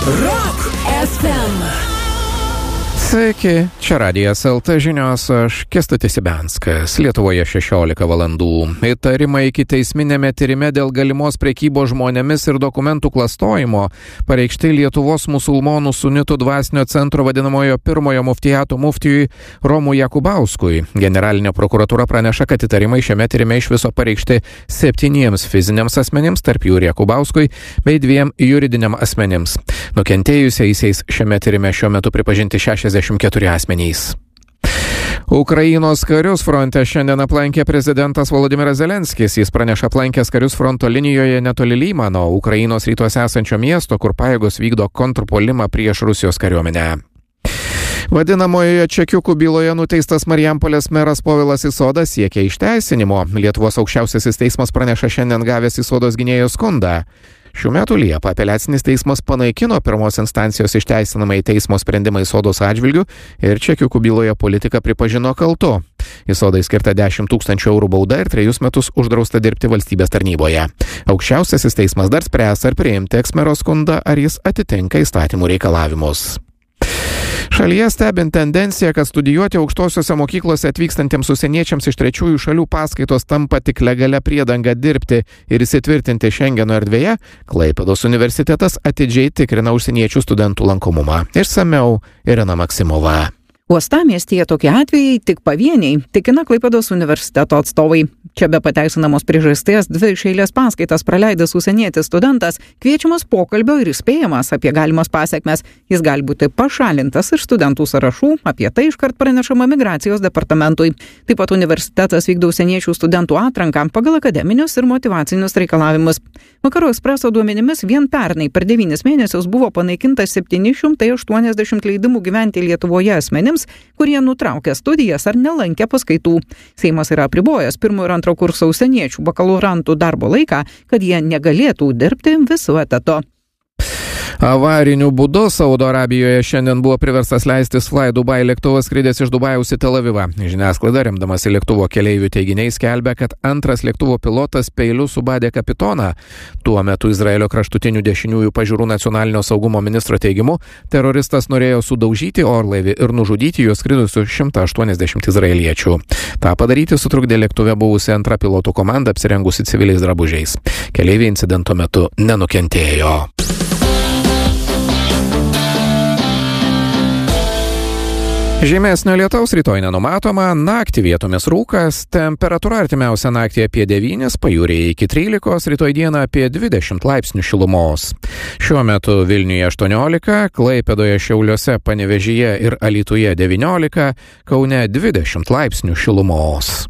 Rock FM. Sveiki, čia Radijas LT žinios, aš Kęstutis Ibenskas. Lietuvoje 16 valandų. Įtarimai ikiteisminėme tyrime dėl galimos prekybos žmonėmis ir dokumentų klastojimo pareikšti Lietuvos musulmonų sunitų dvasinio centro vadinamojo pirmojo muftijato muftijui Romui Jakubauskui. Generalinė prokuratūra praneša, kad įtarimai šiame tyrime iš viso pareikšti 7 fiziniams asmenims, tarp jų ir Jakubauskui, bei 2 juridiniam asmenims. Nukentėjusiaisiais šiame tyrime šiuo metu pripažinti 64 asmenys. Ukrainos karius fronte šiandien aplankė prezidentas Volodymyras Zelenskis. Jis praneša aplankęs karius fronto linijoje netoli Lymano, Ukrainos rytuose esančio miesto, kur pajėgos vykdo kontrpuolimą prieš Rusijos kariuomenę. Vadinamojoje čekiukų byloje nuteistas Marijampolės meras Povilas Isodas siekia išteisinimo. Lietuvos aukščiausiasis teismas praneša šiandien gavęs Isodos gynėjo skundą. Šių metų Liepą apeliacinis teismas panaikino pirmos instancijos išteisinamąjį teismo sprendimą Isodos atžvilgiu ir čekiukų byloje politiką pripažino kaltu. Isodai skirta 10 000 eurų bauda ir 3 metus uždrausta dirbti valstybės tarnyboje. Aukščiausiasis teismas dar spręs, ar priimti eksmero skundą, ar jis atitinka įstatymų reikalavimus. Šalyje stebint tendenciją, kad studijuoti aukštosiuose mokyklose atvykstantiems užsieniečiams iš trečiųjų šalių paskaitos tampa tik legalia priedanga dirbti ir įsitvirtinti Šengeno erdvėje, Klaipėdos universitetas atidžiai tikrina užsieniečių studentų lankomumą. Išsamiau Irena Maksimova. Uostamiestyje tokie atvejai tik pavieniai, tikina Klaipėdos universiteto atstovai. Čia be pateisinamos priežasties 2 iš eilės paskaitas praleidęs užsienietis studentas kviečiamas pokalbio ir įspėjamas apie galimas pasekmes. Jis gali būti pašalintas iš studentų sąrašų, apie tai iškart pranešama migracijos departamentui. Taip pat universitetas vykdo užsieniečių studentų atranką pagal akademinius ir motyvacinius reikalavimus. Vakarų Ekspreso duomenimis vien pernai per 9 mėnesius buvo panaikinta 780 leidimų gyventi Lietuvoje asmenims, kurie nutraukė studijas ar nelankė paskaitų. Seimas yra apribojęs 1 ir 2 kurso užsieniečių bakalaurantų darbo laiką, kad jie negalėtų dirbti visu etatu. Avariniu būdu Saudo Arabijoje šiandien buvo priverstas leistis Fly Dubai lėktuvas skridęs iš Dubajaus į Tel Avivą. Žiniasklaida, remdamasi lėktuvo keleivių teiginiais, skelbia, kad antras lėktuvo pilotas peiliu subadė kapitoną. Tuo metu Izraelio kraštutinių dešiniųjų pažiūrų nacionalinio saugumo ministro teigimu, teroristas norėjo sudaužyti orlaivį ir nužudyti juos skridusių 180 izraeliečių. Ta padaryti sutrukdė lėktuve buvusi antra pilotų komanda apsirengusi civiliais drabužiais. Keleiviai incidento metu nenukentėjo. Žymesnio lietaus rytoj nenumatoma, naktį vietomis rūkas, temperatūra artimiausią naktį apie 9, pajūryje iki 13, rytoj dieną apie 20 laipsnių šilumos. Šiuo metu Vilniuje 18, Klaipėdoje, Šiauliuose, Panevėžyje ir Alytuje 19, Kaune 20 laipsnių šilumos.